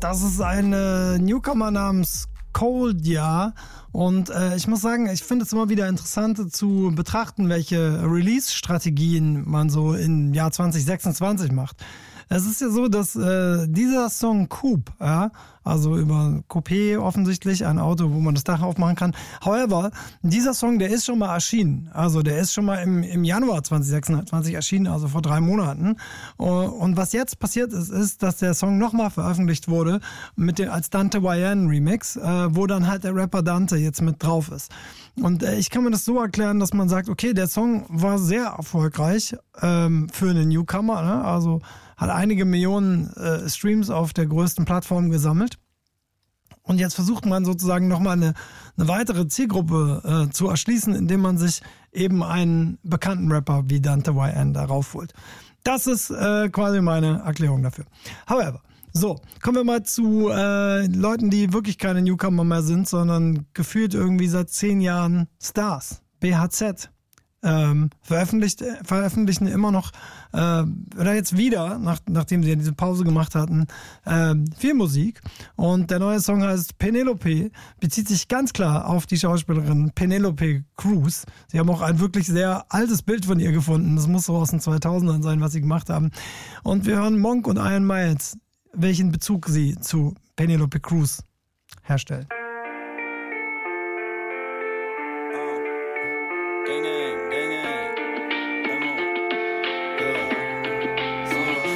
Das ist ein Newcomer namens Cold, und ich muss sagen, ich finde es immer wieder interessant zu betrachten, welche Release-Strategien man so im Jahr 2026 macht. Es ist ja so, dass dieser Song Coupe, also über Coupé offensichtlich, ein Auto, wo man das Dach aufmachen kann. However, dieser Song, der ist schon mal erschienen. Also der ist schon mal im Januar 2026 erschienen, also vor 3 Monaten. Und was jetzt passiert ist, dass der Song nochmal veröffentlicht wurde als Dante YN Remix, wo dann halt der Rapper Dante jetzt mit drauf ist. Und ich kann mir das so erklären, dass man sagt, okay, der Song war sehr erfolgreich für einen Newcomer, ne? Also hat einige Millionen Streams auf der größten Plattform gesammelt. Und jetzt versucht man sozusagen nochmal eine weitere Zielgruppe zu erschließen, indem man sich eben einen bekannten Rapper wie Dante YN darauf holt. Das ist quasi meine Erklärung dafür. However, so, kommen wir mal zu Leuten, die wirklich keine Newcomer mehr sind, sondern gefühlt irgendwie seit 10 Jahren Stars. BHZ. Veröffentlichen immer noch, oder jetzt wieder, nachdem sie ja diese Pause gemacht hatten, viel Musik. Und der neue Song heißt Penelope, bezieht sich ganz klar auf die Schauspielerin Penelope Cruz. Sie haben auch ein wirklich sehr altes Bild von ihr gefunden. Das muss so aus den 2000ern sein, was sie gemacht haben. Und wir hören Monk und Iron Miles, welchen Bezug sie zu Penelope Cruz herstellen.